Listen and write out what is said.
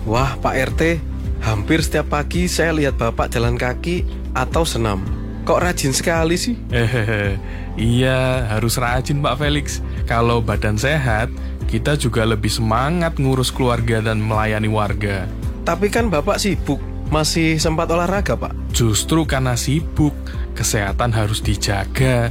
Wah, Pak RT, hampir setiap pagi saya lihat Bapak jalan kaki atau senam. Kok rajin sekali sih? Iya, harus rajin Pak Felix. Kalau badan sehat, kita juga lebih semangat ngurus keluarga dan melayani warga. Tapi kan Bapak sibuk, masih sempat olahraga, Pak. Justru karena sibuk, kesehatan harus dijaga.